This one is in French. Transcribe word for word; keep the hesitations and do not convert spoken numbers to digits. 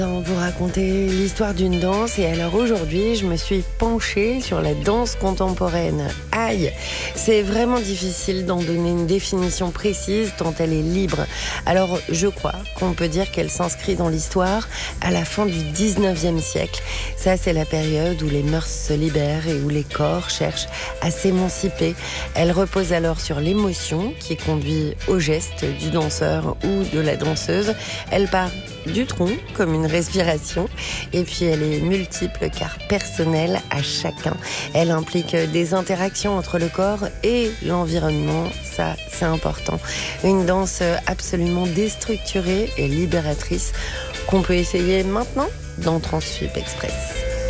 Vous raconter l'histoire d'une danse et alors aujourd'hui je me suis penchée sur la danse contemporaine. Aïe, c'est vraiment difficile d'en donner une définition précise tant elle est libre. Alors je crois qu'on peut dire qu'elle s'inscrit dans l'histoire à la fin du dix-neuvième siècle. Ça c'est la période où les mœurs se libèrent et où les corps cherchent à s'émanciper. Elle repose alors sur l'émotion qui conduit au geste du danseur ou de la danseuse. Elle part du tronc comme une respiration et puis elle est multiple car personnelle à chacun. Elle implique des interactions entre le corps et l'environnement, ça c'est important. Une danse absolument déstructurée et libératrice qu'on peut essayer maintenant dans Transfup Express.